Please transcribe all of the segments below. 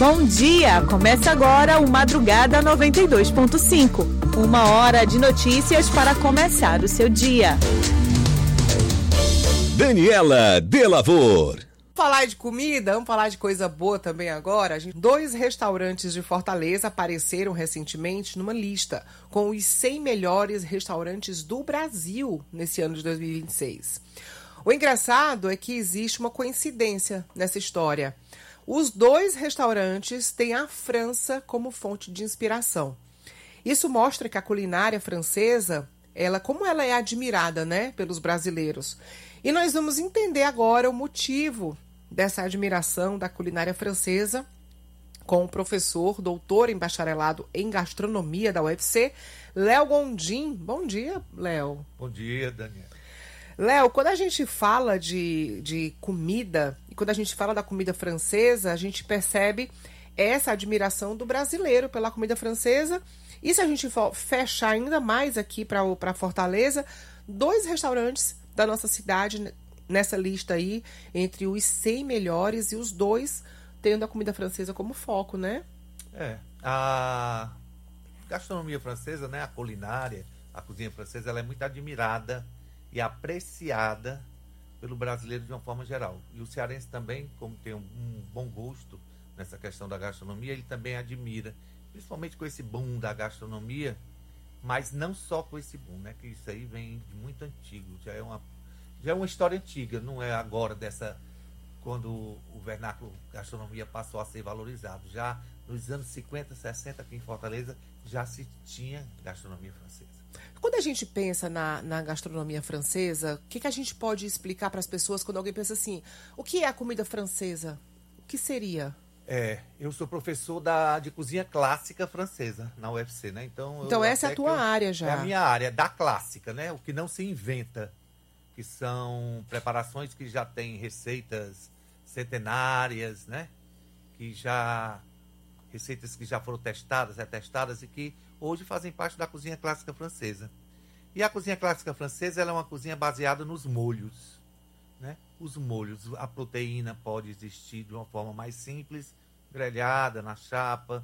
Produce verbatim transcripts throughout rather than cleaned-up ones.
Bom dia! Começa agora o Madrugada noventa e dois ponto cinco. Uma hora de notícias para começar o seu dia. Daniela Delavor. Falar de comida, vamos falar de coisa boa também agora. Dois restaurantes de Fortaleza apareceram recentemente numa lista com os cem melhores restaurantes do Brasil nesse ano de dois mil e vinte e seis. O engraçado é que existe uma coincidência nessa história. Os dois restaurantes têm a França como fonte de inspiração. Isso mostra que a culinária francesa, ela, como ela é admirada, né, pelos brasileiros. E nós vamos entender agora o motivo dessa admiração da culinária francesa com o professor, doutor em bacharelado em gastronomia da U F C, Léo Gondim. Bom dia, Léo. Bom dia, Daniela. Léo, quando a gente fala de, de comida, e quando a gente fala da comida francesa, a gente percebe essa admiração do brasileiro pela comida francesa. E se a gente for fechar ainda mais aqui para Fortaleza, dois restaurantes da nossa cidade nessa lista aí, entre os cem melhores, e os dois tendo a comida francesa como foco, né? É, a gastronomia francesa, né, a culinária, a cozinha francesa, ela é muito admirada e apreciada pelo brasileiro de uma forma geral. E o cearense também, como tem um, um bom gosto nessa questão da gastronomia, ele também admira, principalmente com esse boom da gastronomia, mas não só com esse boom, né? Que isso aí vem de muito antigo, já é uma, já é uma história antiga, não é agora dessa, quando o vernáculo gastronomia passou a ser valorizado. Já nos anos cinquenta, sessenta, aqui em Fortaleza, já se tinha gastronomia francesa. Quando a gente pensa na, na gastronomia francesa, o que, que a gente pode explicar para as pessoas quando alguém pensa assim, o que é a comida francesa? O que seria? É, eu sou professor da, de cozinha clássica francesa na U F C, né? Então, então essa é a tua eu, área já. É a minha área, da clássica, né? O que não se inventa, que são preparações que já têm receitas centenárias, né? Que já... receitas que já foram testadas, retestadas e que hoje fazem parte da cozinha clássica francesa. E a cozinha clássica francesa, ela é uma cozinha baseada nos molhos, né? Os molhos, a proteína pode existir de uma forma mais simples, grelhada, na chapa.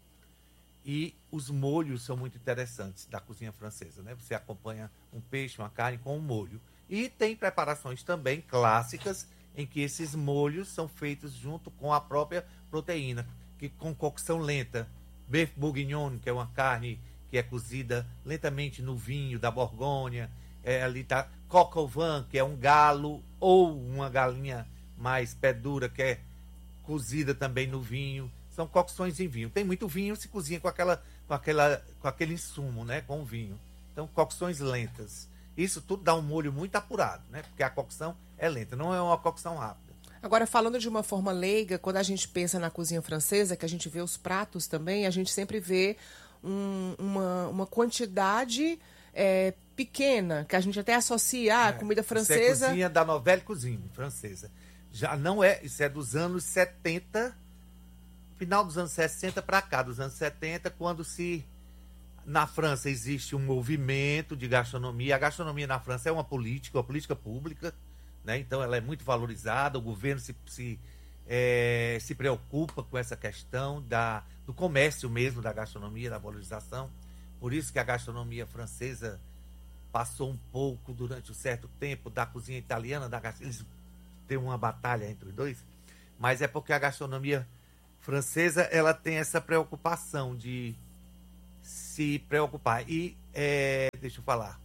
E os molhos são muito interessantes da cozinha francesa, né? Você acompanha um peixe, uma carne com um molho. E tem preparações também clássicas em que esses molhos são feitos junto com a própria proteína, que com cocção lenta. Beef bourguignon, que é uma carne que é cozida lentamente no vinho da Borgonha. É, ali tá coq au vin, que é um galo ou uma galinha mais pé dura, que é cozida também no vinho. São cocções em vinho. Tem muito vinho, se cozinha com, aquela, com, aquela, com aquele insumo, né, com o vinho. Então, cocções lentas. Isso tudo dá um molho muito apurado, né, porque a cocção é lenta, não é uma cocção rápida. Agora, falando de uma forma leiga, quando a gente pensa na cozinha francesa, que a gente vê os pratos também, a gente sempre vê um, uma, uma quantidade é, pequena, que a gente até associa à comida francesa. Isso é cozinha da Nouvelle Cuisine francesa. Já não é, isso é dos anos setenta, final dos anos sessenta para cá, dos anos setenta, quando se... Na França existe um movimento de gastronomia. A gastronomia na França é uma política, uma política pública, né? Então ela é muito valorizada, o governo se, se, é, se preocupa com essa questão da, do comércio mesmo da gastronomia, da valorização. Por isso que a gastronomia francesa passou um pouco durante um certo tempo da cozinha italiana, da, eles têm uma batalha entre os dois, mas é porque a gastronomia francesa ela tem essa preocupação de se preocupar. E é, deixa eu falar,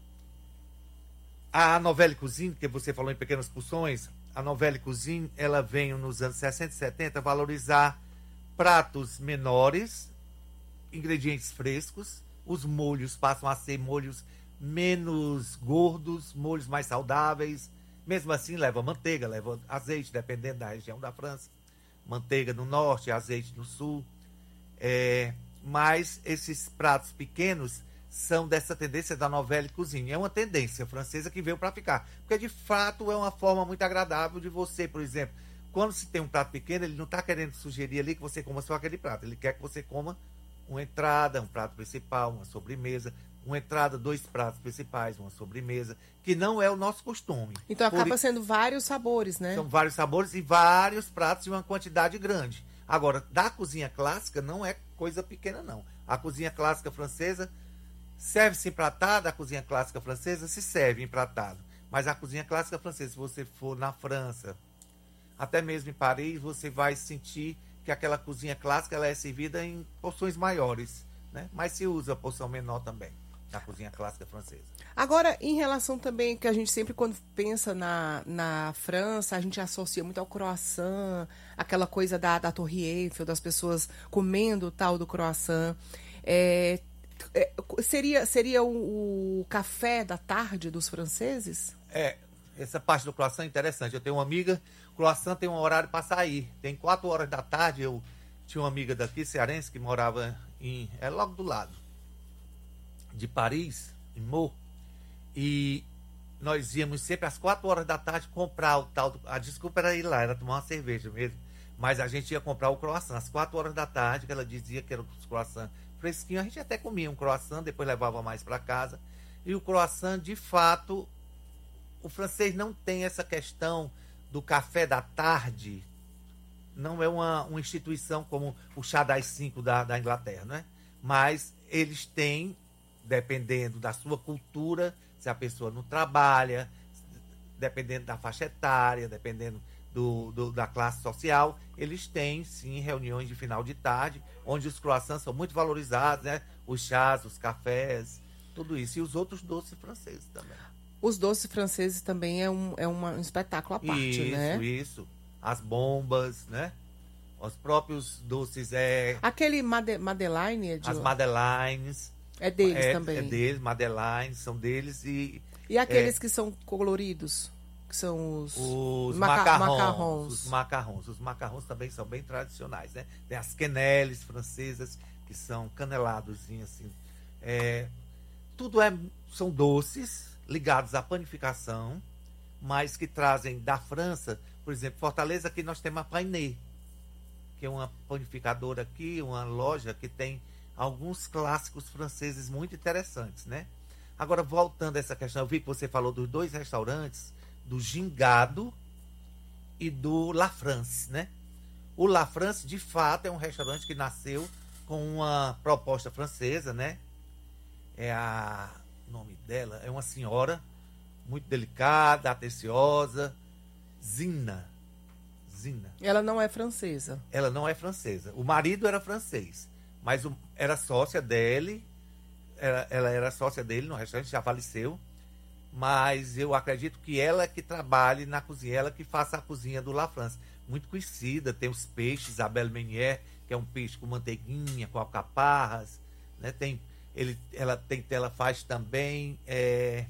a Nouvelle Cuisine, que você falou em pequenas porções, a Nouvelle Cuisine, ela veio nos anos sessenta e setenta valorizar pratos menores, ingredientes frescos, os molhos passam a ser molhos menos gordos, molhos mais saudáveis. Mesmo assim, leva manteiga, leva azeite, dependendo da região da França. Manteiga no norte, azeite no sul. É, mas esses pratos pequenos são dessa tendência da Nouvelle Cuisine. É uma tendência francesa que veio para ficar. Porque, de fato, é uma forma muito agradável de você, por exemplo, quando se tem um prato pequeno, ele não está querendo sugerir ali que você coma só aquele prato. Ele quer que você coma uma entrada, um prato principal, uma sobremesa. Uma entrada, dois pratos principais, uma sobremesa, que não é o nosso costume. Então acaba por... sendo vários sabores, né? São vários sabores e vários pratos de uma quantidade grande. Agora, da cozinha clássica não é coisa pequena, não. A cozinha clássica francesa serve-se empratada, a cozinha clássica francesa se serve empratado. Mas a cozinha clássica francesa, se você for na França, até mesmo em Paris, você vai sentir que aquela cozinha clássica ela é servida em porções maiores, né? Mas se usa porção menor também, na cozinha clássica francesa. Agora, em relação também, que a gente sempre, quando pensa na, na França, a gente associa muito ao croissant, aquela coisa da, da Torre Eiffel, das pessoas comendo o tal do croissant. É, é, seria seria o, o café da tarde dos franceses? É, essa parte do croissant é interessante. Eu tenho uma amiga, croissant tem um horário para sair. Tem quatro horas da tarde, eu tinha uma amiga daqui, cearense, que morava em, é logo do lado de Paris, em Meaux. E nós íamos sempre às quatro horas da tarde comprar o tal... Do, a desculpa era ir lá, era tomar uma cerveja mesmo. Mas a gente ia comprar o croissant às quatro horas da tarde, que ela dizia que era o croissant fresquinho. A gente até comia um croissant, depois levava mais para casa. E o croissant, de fato, o francês não tem essa questão do café da tarde. Não é uma, uma instituição como o chá das cinco da, da Inglaterra, né? Mas eles têm, dependendo da sua cultura... Se a pessoa não trabalha, dependendo da faixa etária, dependendo do, do, da classe social, eles têm, sim, reuniões de final de tarde, onde os croissants são muito valorizados, né? Os chás, os cafés, tudo isso. E os outros doces franceses também. Os doces franceses também é um, é uma, um espetáculo à parte, isso, né? Isso, isso. As bombas, né? Os próprios doces é... Aquele Made, Madeleine é de... As Madelines... É deles é, também. É deles, Madeline, são deles e... E aqueles é, que são coloridos? Que são os... Os maca macarrons, macarrons. Os macarrons. Os macarrons também são bem tradicionais, né? Tem as quenelles francesas, que são canelados, assim. É, tudo é, são doces ligados à panificação, mas que trazem da França, por exemplo, Fortaleza, aqui nós temos a Painé, que é uma panificadora aqui, uma loja que tem alguns clássicos franceses muito interessantes, né? Agora, voltando a essa questão, eu vi que você falou dos dois restaurantes, do Gingado e do La France, né? O La France, de fato, é um restaurante que nasceu com uma proposta francesa, né? É a... O nome dela é uma senhora muito delicada, atenciosa, Zina. Zina. Ela não é francesa. Ela não é francesa. O marido era francês. Mas o, era sócia dele, ela, ela era sócia dele no restaurante, já faleceu, mas eu acredito que ela que trabalhe na cozinha, ela que faça a cozinha do La France. Muito conhecida, tem os peixes, a Belle Meunier, que é um peixe com manteiguinha, com alcaparras, né? Tem, ele, ela, tem, ela faz também é,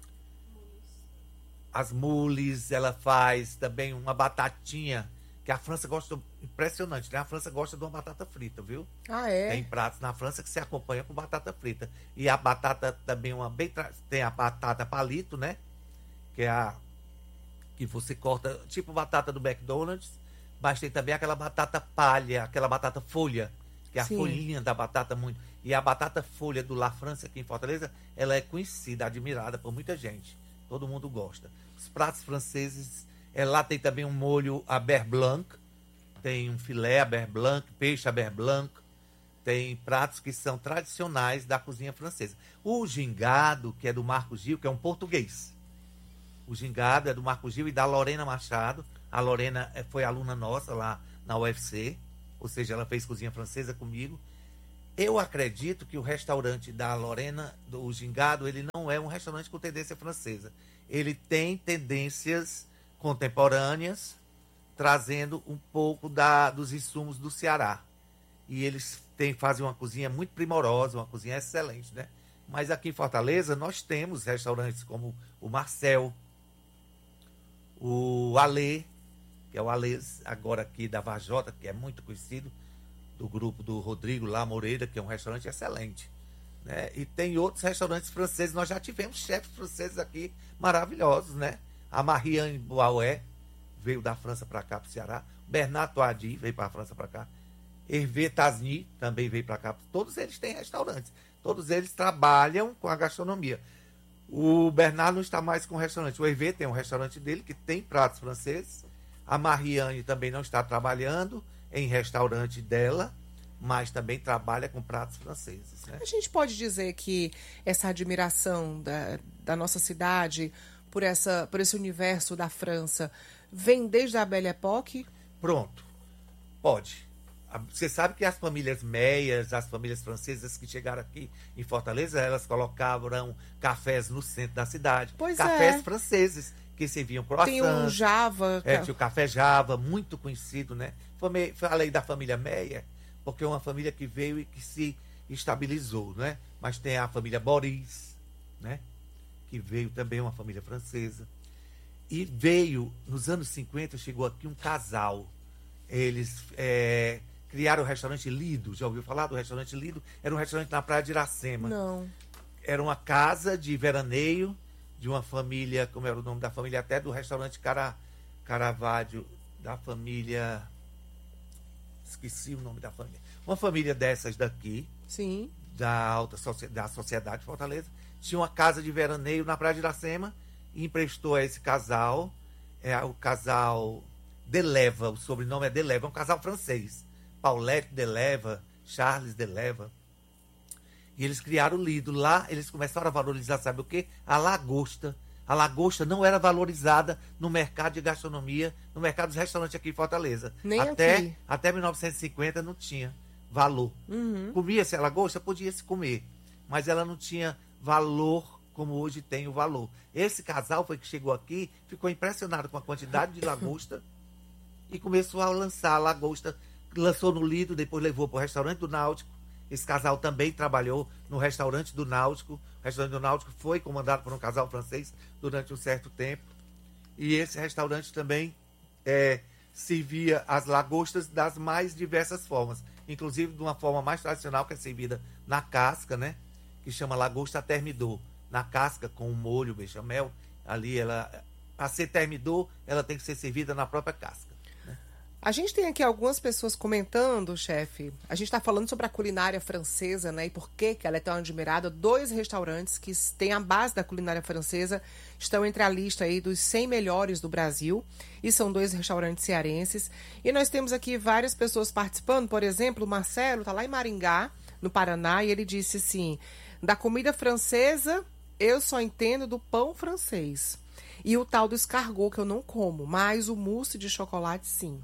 as mules, ela faz também uma batatinha, que a França gosta, impressionante, né? A França gosta de uma batata frita, viu? Ah, é? Tem pratos na França que se acompanha com batata frita. E a batata também, uma bem tra... tem a batata palito, né? Que é a que você corta, tipo batata do McDonald's, mas tem também aquela batata palha, aquela batata folha, que é a Sim. folhinha da batata muito. E a batata folha do La France aqui em Fortaleza, ela é conhecida, admirada por muita gente. Todo mundo gosta. Os pratos franceses, é, lá tem também um molho à beurre blanc, tem um filé à beurre blanc, peixe à beurre blanc, tem pratos que são tradicionais da cozinha francesa. O gingado, que é do Marco Gil, que é um português. O gingado é do Marco Gil e da Lorena Machado. A Lorena foi aluna nossa lá na U F C, ou seja, ela fez cozinha francesa comigo. Eu acredito que o restaurante da Lorena, do Gingado, ele não é um restaurante com tendência francesa. Ele tem tendências contemporâneas, trazendo um pouco da, dos insumos do Ceará. E eles têm, fazem uma cozinha muito primorosa, uma cozinha excelente, né? Mas aqui em Fortaleza nós temos restaurantes como o Marcel, o Alê, que é o Alê agora aqui da Vajota, que é muito conhecido, do grupo do Rodrigo lá Moreira, que é um restaurante excelente, né? E tem outros restaurantes franceses, nós já tivemos chefes franceses aqui maravilhosos, né? A Marianne Boaué veio da França para cá, para o Ceará. Bernard Toadi veio para a França para cá. Hervé Tasny também veio para cá. Todos eles têm restaurantes. Todos eles trabalham com a gastronomia. O Bernard não está mais com o restaurante. O Hervé tem um restaurante dele que tem pratos franceses. A Marianne também não está trabalhando. em restaurante dela, mas também trabalha com pratos franceses, né? A gente pode dizer que essa admiração da, da nossa cidade por, essa, por esse universo da França vem desde a Belle Époque? Pronto, pode. Você sabe que as famílias meias, as famílias francesas que chegaram aqui em Fortaleza, elas colocavam cafés no centro da cidade. Pois cafés é. franceses, que serviam croissants. Tem o Java. É, tinha o café Java, muito conhecido, né? Falei da família Meia, porque é uma família que veio e que se estabilizou, né? Mas tem a família Boris, né? Que veio também, uma família francesa. E veio, nos anos cinquenta, chegou aqui um casal. Eles é, criaram o restaurante Lido. Já ouviu falar do restaurante Lido? Era um restaurante na praia de Iracema. Não. Era uma casa de veraneio de uma família, como era o nome da família, até do restaurante Cara, Caravaggio, da família... Esqueci o nome da família. Uma família dessas daqui, Sim. da alta da sociedade de Fortaleza, tinha uma casa de veraneio na praia de Iracema e emprestou a esse casal, é, o casal Deleva, o sobrenome é Deleva, é um casal francês. Paulette Deleva, Charles Deleva. E eles criaram o Lido. Lá eles começaram a valorizar, sabe o quê? A lagosta. A lagosta não era valorizada no mercado de gastronomia, no mercado dos restaurantes aqui em Fortaleza. Nem até, aqui. Até mil novecentos e cinquenta não tinha valor. Uhum. Comia-se a lagosta? Podia-se comer. Mas ela não tinha valor como hoje tem o valor. Esse casal foi que chegou aqui, ficou impressionado com a quantidade de lagosta e começou a lançar a lagosta. Lançou no Lido, depois levou para o restaurante do Náutico. Esse casal também trabalhou no restaurante do Náutico. O restaurante do Náutico foi comandado por um casal francês durante um certo tempo. E esse restaurante também é, servia as lagostas das mais diversas formas. Inclusive de uma forma mais tradicional, que é servida na casca, né? Que chama lagosta termidor. Na casca, com o molho bechamel. Ali, ela, para ser termidor, ela tem que ser servida na própria casca. A gente tem aqui algumas pessoas comentando, chefe. A gente está falando sobre a culinária francesa, né? E por que que ela é tão admirada. Dois restaurantes que têm a base da culinária francesa estão entre a lista aí dos cem melhores do Brasil. E são dois restaurantes cearenses. E nós temos aqui várias pessoas participando. Por exemplo, o Marcelo está lá em Maringá, no Paraná, e ele disse assim: da comida francesa, eu só entendo do pão francês. E o tal do escargot, que eu não como, mas o mousse de chocolate, sim.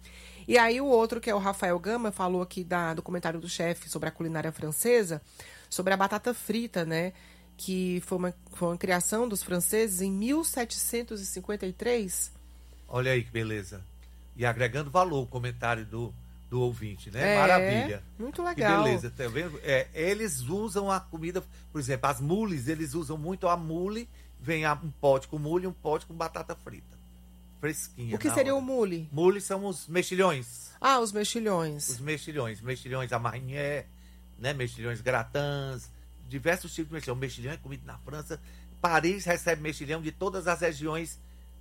E aí o outro, que é o Rafael Gama, falou aqui da, do comentário do chefe sobre a culinária francesa, sobre a batata frita, né? Que foi uma, foi uma criação dos franceses em mil setecentos e cinquenta e três. Olha aí que beleza. E agregando valor o comentário do, do ouvinte, né? É, maravilha. Muito legal. Que beleza, tá vendo? É, eles usam a comida, por exemplo, as mules, eles usam muito a mule, vem um pote com mule e um pote com batata frita. Fresquinha. O que seria hora. o mule? Mule são os mexilhões. Ah, os mexilhões. Os mexilhões. Mexilhões à marinière, né? Mexilhões gratins, diversos tipos de mexilhão. Mexilhão é comida na França. Paris recebe mexilhão de todas as regiões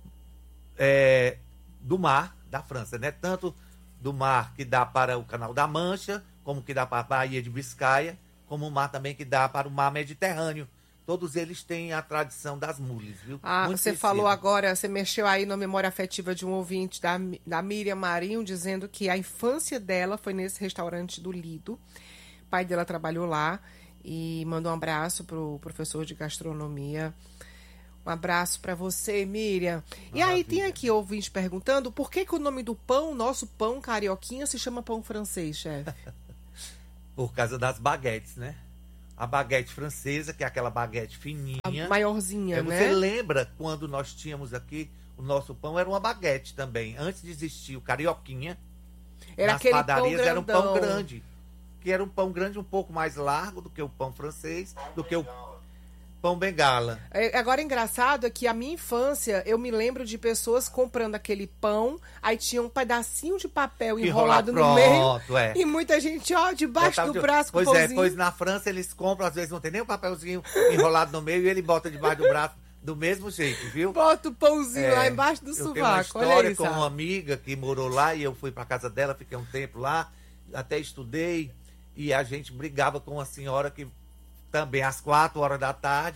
é, do mar da França, né? Tanto do mar que dá para o Canal da Mancha, como que dá para a Baía de Biscaia, como o mar também que dá para o mar Mediterrâneo. Todos eles têm a tradição das mules, viu? Ah, Muito você conhecido. falou agora, você mexeu aí na memória afetiva de um ouvinte da, da Miriam Marinho, dizendo que a infância dela foi nesse restaurante do Lido. O pai dela trabalhou lá e mandou um abraço pro professor de gastronomia. Um abraço para você, Miriam. E Maravilha. aí tem aqui ouvinte perguntando por que que o nome do pão, nosso pão carioquinha, se chama pão francês, chefe? Por causa das baguetes, né? A baguete francesa, que é aquela baguete fininha. A maiorzinha, é, né? Você lembra quando nós tínhamos aqui, o nosso pão era uma baguete também. Antes de existir o carioquinha, Era nas aquele padarias pão era um pão grandão. grande. Que era um pão grande um pouco mais largo do que o pão francês, do que o pão bengala. É, agora, engraçado é que a minha infância, eu me lembro de pessoas comprando aquele pão, aí tinha um pedacinho de papel enrolado no meio, Pronto, é. e muita gente, ó, debaixo Botava do de- braço com o Pois é, pãozinho. pois na França eles compram, às vezes não tem nem o papelzinho enrolado no meio e ele bota debaixo do braço do mesmo jeito, viu? Bota o pãozinho É, lá embaixo do eu tenho uma sovaco, olha história isso. com uma amiga que morou lá e eu fui para casa dela, fiquei um tempo lá, até estudei e a gente brigava com uma senhora que também às quatro horas da tarde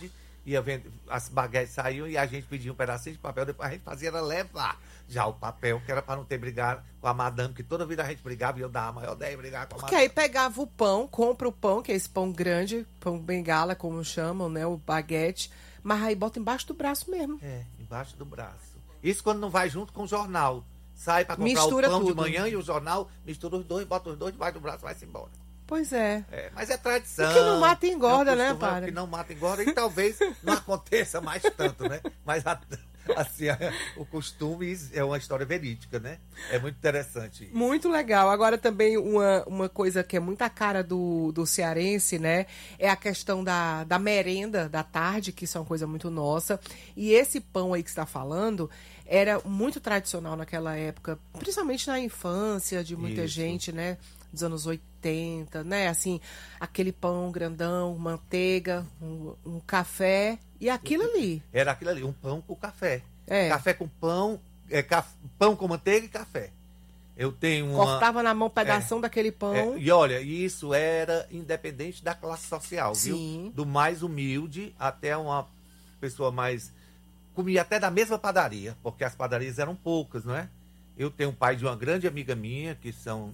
ia vendo, as baguetes saíam e a gente pedia um pedacinho de papel, depois a gente fazia era levar já o papel, que era para não ter brigado com a madame, que toda vida a gente brigava e eu dava a maior ideia de brigar com a Porque madame. aí pegava o pão, compra o pão, que é esse pão grande, pão bengala, como chamam, né? O baguete, mas aí bota embaixo do braço mesmo. É, embaixo do braço. Isso quando não vai junto com o jornal. Sai para comprar Mistura o pão tudo. de manhã e o jornal, mistura os dois, bota os dois debaixo do braço e vai-se embora. Pois é. É, mas é tradição. O que não mata engorda, é um né, costume, Para? O que não mata engorda e talvez não aconteça mais tanto, né? Mas a, assim, a, o costume é uma história verídica, né? É muito interessante isso. Muito legal. Agora também uma, uma coisa que é muito a cara do, do cearense, né? É a questão da, da merenda da tarde, que isso é uma coisa muito nossa. E esse pão aí que você está falando era muito tradicional naquela época, principalmente na infância de muita Isso. gente, né? Dos anos oitenta, né? Assim, aquele pão grandão, manteiga, um, um café e aquilo ali. Era aquilo ali, um pão com café. É. Café com pão, é, caf, pão com manteiga e café. Eu tenho uma... Cortava na mão um pedação é, daquele pão. É, e olha, isso era independente da classe social, Sim. viu? Do mais humilde até uma pessoa mais... Comia até da mesma padaria, porque as padarias eram poucas, não é? Eu tenho um pai de uma grande amiga minha, que são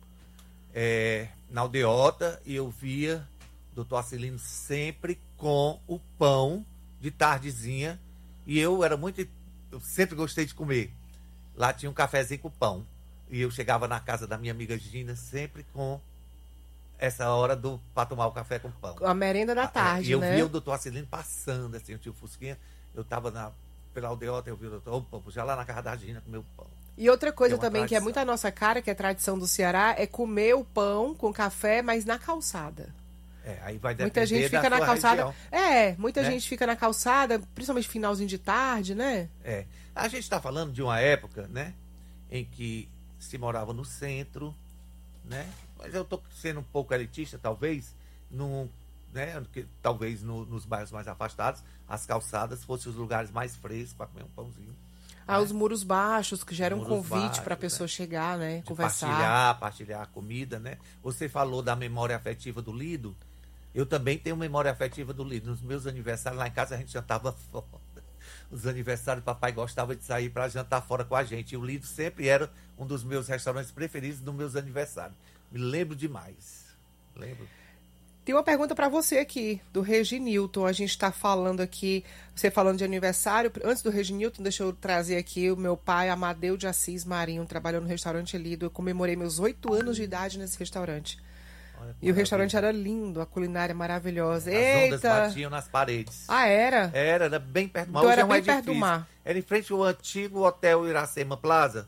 é, na Aldeota, e eu via o doutor Arcelino sempre com o pão de tardezinha, e eu era muito... Eu sempre gostei de comer. Lá tinha um cafezinho com pão. E eu chegava na casa da minha amiga Gina sempre com essa hora do para tomar o café com pão. A merenda da tarde, E eu né? via o doutor Arcelino passando, assim, o tio Fusquinha. Eu estava na, pela Aldeota, eu vi o doutor, opa, já lá na casa da Gina comer o pão. E outra coisa É uma também que é tradição. muito a nossa cara, que é tradição do Ceará, é comer o pão com café, mas na calçada. É, aí vai depender Muita gente da fica na sua calçada. região. É, muita né? gente fica na calçada, principalmente finalzinho de tarde, né? É. A gente está falando de uma época, né, em que se morava no centro, né? Mas eu estou sendo um pouco elitista, talvez, num, né, que, talvez no, nos bairros mais afastados, as calçadas fossem os lugares mais frescos para comer um pãozinho. Ah, né? os muros baixos, que geram um Muros convite baixos, para a pessoa né? chegar, né? De Conversar. Partilhar, partilhar a comida, né? Você falou da memória afetiva do Lido. Eu também tenho memória afetiva do Lido. Nos meus aniversários, lá em casa, a gente jantava fora. Os aniversários, papai gostava de sair para jantar fora com a gente. E o Lido sempre era um dos meus restaurantes preferidos nos meus aniversários. Me lembro demais. Lembro. Tem uma pergunta para você aqui, do Reginilton. A gente está falando aqui, você falando de aniversário. Antes do Reginilton, deixa eu trazer aqui o meu pai, Amadeu de Assis Marinho, trabalhou no restaurante Lido. Eu comemorei meus oito anos de idade nesse restaurante. Olha que E o restaurante maravilha. era lindo, a culinária maravilhosa. As ondas Eita! batiam nas paredes. Ah, era? Era, era bem perto do mar. Então Hoje era é um bem edifício. perto do mar. Era em frente ao antigo Hotel Iracema Plaza.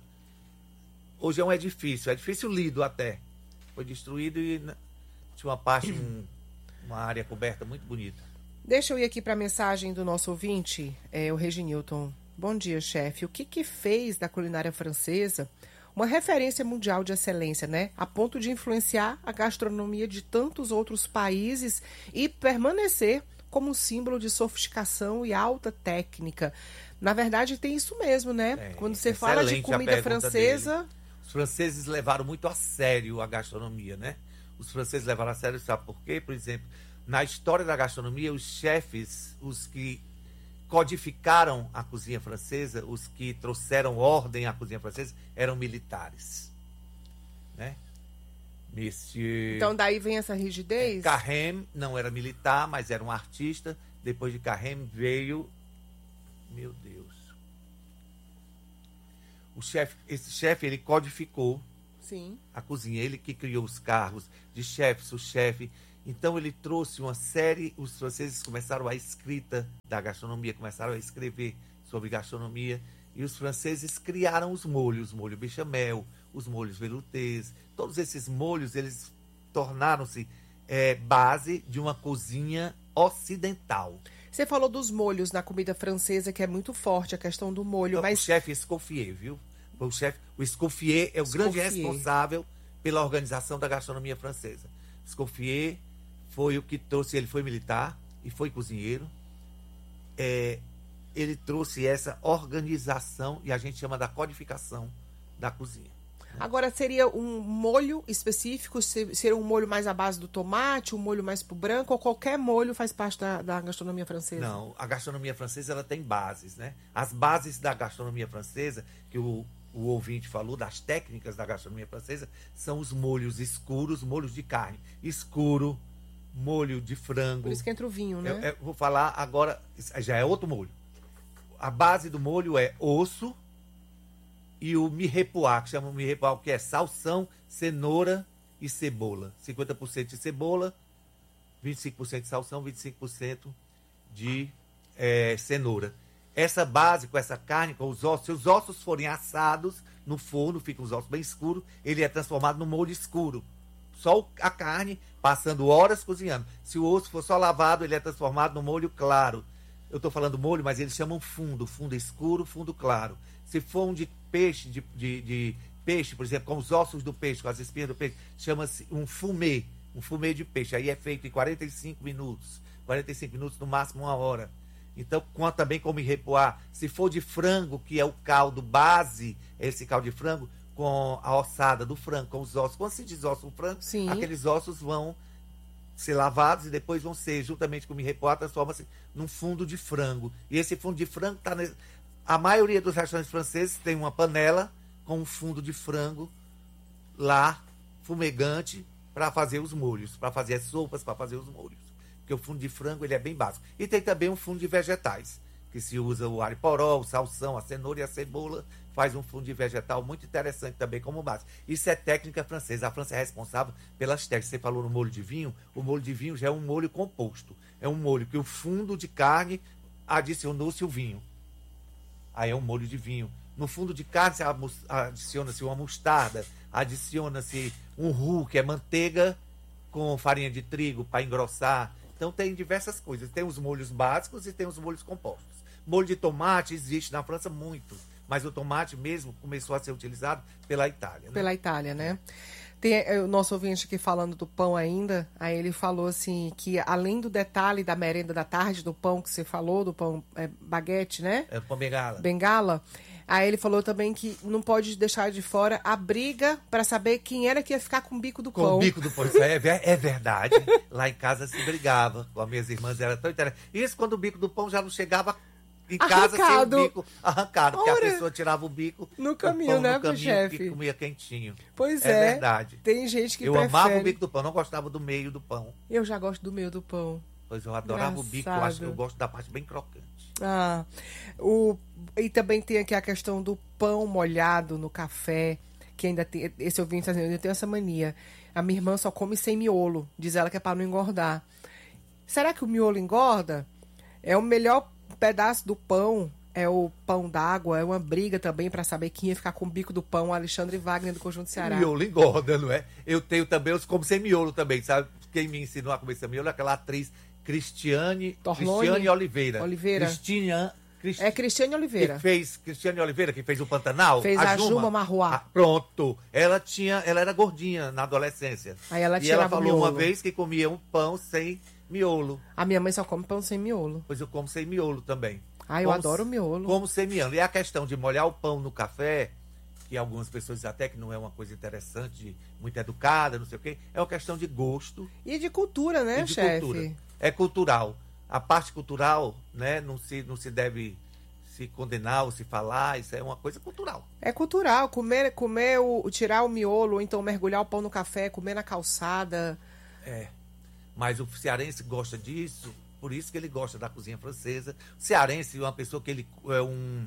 Hoje é um edifício, é edifício Lido até. Foi destruído e n- tinha uma parte, um- uma área coberta muito bonita. Deixa eu ir aqui para a mensagem do nosso ouvinte, é, o Reginilton. Bom dia, chefe. O que que fez da culinária francesa uma referência mundial de excelência, né? A ponto de influenciar a gastronomia de tantos outros países e permanecer como símbolo de sofisticação e alta técnica. Na verdade, tem isso mesmo, né? É, Quando você fala de excelente a comida pergunta francesa... dele. Os franceses levaram muito a sério a gastronomia, né? Os franceses levaram a sério, sabe por quê? Por exemplo, na história da gastronomia, os chefes, os que codificaram a cozinha francesa, os que trouxeram ordem à cozinha francesa, eram militares, né? Monsieur... Então, daí vem essa rigidez? Carême não era militar, mas era um artista. Depois de Carême veio... Meu Deus. O chefe, esse chefe, ele codificou Sim. a cozinha. Ele que criou os cargos de chefe, sous-chefe. Então, ele trouxe uma série... Os franceses começaram a escrita da gastronomia, começaram a escrever sobre gastronomia. E os franceses criaram os molhos. Os molhos bechamel, os molhos veloutés. Todos esses molhos, eles tornaram-se é, base de uma cozinha ocidental. Você falou dos molhos na comida francesa, que é muito forte a questão do molho, Então, mas... O chefe Escoffier, viu? O chefe, o Escoffier é o grande Escoffier. responsável pela organização da gastronomia francesa. Escoffier foi o que trouxe, ele foi militar e foi cozinheiro. É, ele trouxe essa organização, e a gente chama da codificação da cozinha. Agora, seria um molho específico? Seria um molho mais à base do tomate, um molho mais pro branco, ou qualquer molho faz parte da, da gastronomia francesa? Não, a gastronomia francesa ela tem bases, né? As bases da gastronomia francesa, que o, o ouvinte falou, das técnicas da gastronomia francesa, são os molhos escuros, molhos de carne escuro, molho de frango. Por isso que entra o vinho, né? Eu, eu vou falar agora, já é outro molho. A base do molho é osso e o mirepoix, que chama o mirepoix, que é salsão, cenoura e cebola. cinquenta por cento de cebola, vinte e cinco por cento de salsão, vinte e cinco por cento de é, cenoura. Essa base com essa carne, com os ossos, se os ossos forem assados no forno, ficam os ossos bem escuros, ele é transformado num molho escuro. Só a carne passando horas cozinhando. Se o osso for só lavado, ele é transformado num molho claro. Eu estou falando molho, mas eles chamam fundo. Fundo escuro, fundo claro. Se for um de peixe, de, de, de peixe, por exemplo, com os ossos do peixe, com as espinhas do peixe, chama-se um fumê. Um fumê de peixe. Aí é feito em quarenta e cinco minutos. quarenta e cinco minutos, no máximo uma hora. Então, quanto também como mirepoix. Se for de frango, que é o caldo base, esse caldo de frango, com a ossada do frango, com os ossos. Quando se diz osso do frango, Sim. aqueles ossos vão ser lavados e depois vão ser, juntamente com o mirepoix, transforma-se num fundo de frango. E esse fundo de frango está... Ne... A maioria dos restaurantes franceses tem uma panela com um fundo de frango lá, fumegante, para fazer os molhos, para fazer as sopas, para fazer os molhos. Porque o fundo de frango ele é bem básico. E tem também um fundo de vegetais, que se usa o alho poró, o salsão, a cenoura e a cebola, faz um fundo de vegetal muito interessante também como base. Isso é técnica francesa. A França é responsável pelas técnicas. Você falou no molho de vinho, o molho de vinho já é um molho composto. É um molho que o fundo de carne adicionou-se o vinho. Aí é um molho de vinho. No fundo de carne adiciona-se uma mostarda, adiciona-se um roux, que é manteiga com farinha de trigo para engrossar. Então tem diversas coisas. Tem os molhos básicos e tem os molhos compostos. Molho de tomate existe na França muito, mas o tomate mesmo começou a ser utilizado pela Itália. Né? Pela Itália, né? Tem o nosso ouvinte aqui falando do pão ainda, aí ele falou assim, que além do detalhe da merenda da tarde, do pão que você falou, do pão é, baguete, né? É pão bengala. Bengala. Aí ele falou também que não pode deixar de fora a briga para saber quem era que ia ficar com o bico do com pão. Com o bico do pão, isso é, é verdade. Lá em casa se brigava com as minhas irmãs, era tão interessante. Isso quando o bico do pão já não chegava em casa arrancado. Sem o bico arrancado, porque Ora, a pessoa tirava o bico no caminho, pão né, no caminho, chefe? que comia quentinho. Pois é. É verdade. Tem gente que Eu prefere... amava o bico do pão, não gostava do meio do pão. Eu já gosto do meio do pão. Pois eu adorava Engraçado. o bico, eu acho que eu gosto da parte bem crocante. Ah, o... e também tem aqui a questão do pão molhado no café, que ainda tem, esse ouvinte tá dizendo, eu tenho essa mania. A minha irmã só come sem miolo, diz ela que é para não engordar. Será que o miolo engorda? É o melhor pedaço do pão, é o pão d'água, é uma briga também para saber quem ia ficar com o bico do pão, Alexandre Wagner do Conjunto Ceará. O miolo engorda, não é? Eu tenho também, eu como sem miolo também, sabe? Quem me ensinou a comer sem miolo é aquela atriz Cristiane, Cristiane Oliveira. Oliveira. Cristina, Crist... É Cristiane Oliveira. Que fez, Cristiane Oliveira, que fez o Pantanal. Fez a, a Juma, Juma Marruá. Ah, pronto. Ela tinha, ela era gordinha na adolescência. Aí ela e ela falou miolo. uma vez que comia um pão sem miolo. A minha mãe só come pão sem miolo. Pois eu como sem miolo também. Ah, eu como, adoro miolo. Como sem miolo. E a questão de molhar o pão no café, que algumas pessoas dizem até que não é uma coisa interessante, muito educada, não sei o quê, é uma questão de gosto. E de cultura, né, chefe? Cultura. É cultural. A parte cultural, né, não se, não se deve se condenar ou se falar, isso é uma coisa cultural. É cultural. Comer, comer o, tirar o miolo, ou então mergulhar o pão no café, comer na calçada. É. Mas o cearense gosta disso, por isso que ele gosta da cozinha francesa. O cearense é uma pessoa que ele é um,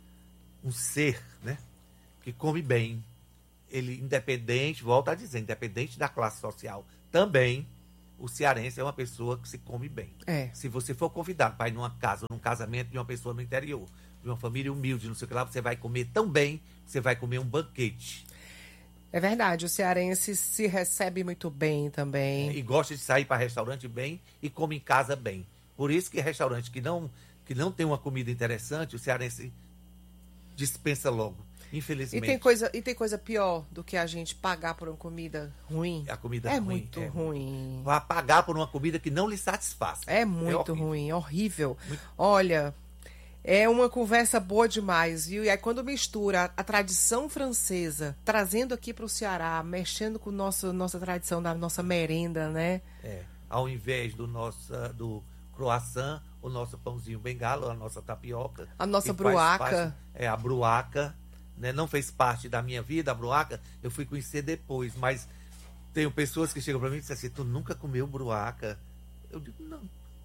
um ser, né, que come bem. Ele, independente, volta a dizer, independente da classe social, também o cearense é uma pessoa que se come bem. É. Se você for convidado para ir numa casa, num casamento de uma pessoa no interior, de uma família humilde, não sei o que lá, você vai comer tão bem, você vai comer um banquete. É verdade, o cearense se recebe muito bem também. É, e gosta de sair para restaurante bem e come em casa bem. Por isso que restaurante que não, que não tem uma comida interessante, o cearense dispensa logo. Infelizmente. E tem, coisa, e tem coisa pior do que a gente pagar por uma comida ruim? A comida é ruim. Muito é ruim. Vai pagar por uma comida que não lhe satisfaz. É muito é ruim, horrível. Muito... Olha, É uma conversa boa demais, viu? E aí quando mistura a tradição francesa, trazendo aqui para o Ceará, mexendo com nossa nossa tradição da nossa merenda, né? É, ao invés do nosso do croissant, o nosso pãozinho bengala, a nossa tapioca, a nossa que faz bruaca, parte, é a bruaca, né? Não fez parte da minha vida a bruaca, eu fui conhecer depois, mas tenho pessoas que chegam para mim e dizem assim: tu nunca comeu bruaca? Eu digo não.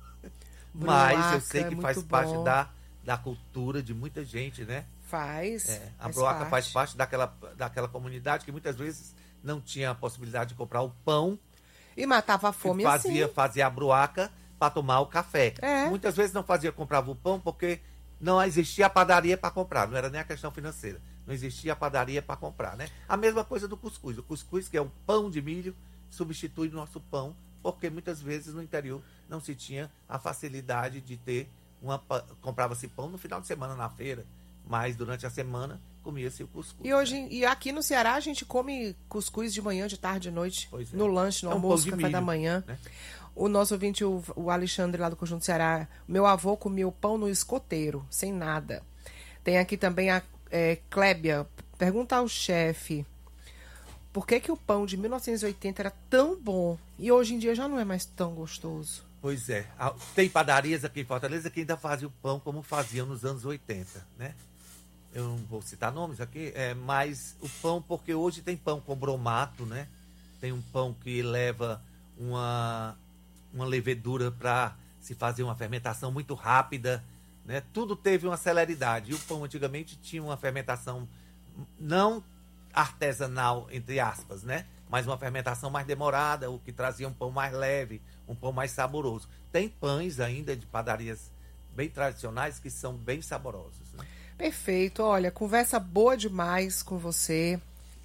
Bruaca, mas eu sei que faz muito parte bom. da da cultura de muita gente, né? Faz. É, a faz bruaca parte. faz parte daquela, daquela comunidade que muitas vezes não tinha a possibilidade de comprar o pão. E matava a fome e fazia, assim. fazia a bruaca para tomar o café. É. Muitas vezes não fazia, comprava o pão porque não existia a padaria para comprar. Não era nem a questão financeira. Não existia a padaria para comprar, né? A mesma coisa do cuscuz. O cuscuz, que é um pão de milho, substitui o nosso pão, porque muitas vezes no interior não se tinha a facilidade de ter uma... Comprava-se pão no final de semana na feira, mas durante a semana comia-se o cuscuz. E hoje, e aqui no Ceará a gente come cuscuz de manhã, de tarde, de noite, Pois é. no lanche, no É um almoço, pão de café milho, da manhã. né? O nosso ouvinte, o, o Alexandre, lá do Conjunto Ceará, meu avô comia o pão no escoteiro, sem nada. Tem aqui também a é, Clébia, pergunta ao chefe, por que que o pão de mil novecentos e oitenta era tão bom e hoje em dia já não é mais tão gostoso? Pois é. Tem padarias aqui em Fortaleza que ainda fazem o pão como faziam nos anos oitenta, né? Eu não vou citar nomes aqui, é, mas o pão, porque hoje tem pão com bromato, né? Tem um pão que leva uma, uma levedura para se fazer uma fermentação muito rápida, né? Tudo teve uma celeridade. E o pão antigamente tinha uma fermentação não artesanal, entre aspas, né? Mas uma fermentação mais demorada, o que trazia um pão mais leve, um pão mais saboroso. Tem pães ainda de padarias bem tradicionais que são bem saborosos, né? Perfeito. Olha, conversa boa demais com você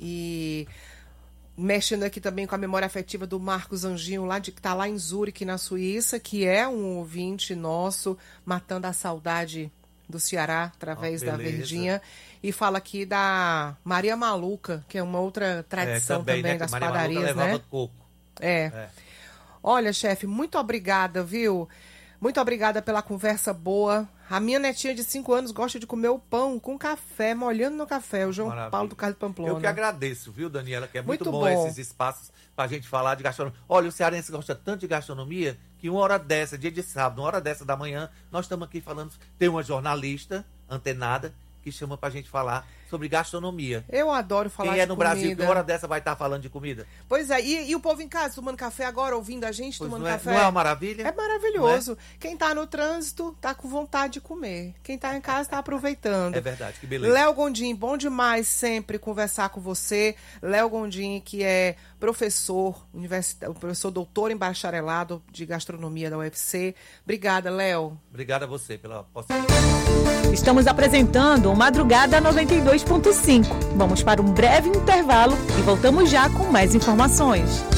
e mexendo aqui também com a memória afetiva do Marcos Anjinho, lá de, que está lá em Zurique, na Suíça, que é um ouvinte nosso, matando a saudade do Ceará através Oh, da beleza. Verdinha, e fala aqui da Maria Maluca, que é uma outra tradição É, também, também né? das Maria padarias, Maluca levava né? coco. É. É. Olha, chefe, muito obrigada, viu? Muito obrigada pela conversa boa. A minha netinha de cinco anos gosta de comer o pão com café, molhando no café. O João Maravilha. Paulo do Carlos Pamplona. Eu que agradeço, viu, Daniela, que é muito, Muito bom, bom. esses espaços pra gente falar de gastronomia. Olha, o cearense gosta tanto de gastronomia que uma hora dessa, dia de sábado, uma hora dessa da manhã, nós estamos aqui falando, tem uma jornalista antenada que chama pra gente falar sobre gastronomia. Eu adoro falar Quem de é no comida. Brasil, que hora dessa vai estar falando de comida? Pois é, e, e o povo em casa tomando café agora, ouvindo a gente, Pois tomando não, é, café. não é uma maravilha? É maravilhoso. Quem tá no trânsito tá com vontade de comer. Quem tá em casa tá aproveitando. É verdade, que beleza. Léo Gondim, bom demais sempre conversar com você. Léo Gondim, que é professor, universitário, professor doutor em bacharelado de gastronomia da U F C. Obrigada, Léo. Obrigado a você pela possibilidade. Estamos apresentando o Madrugada noventa e dois ponto cinco. Vamos para um breve intervalo e voltamos já com mais informações.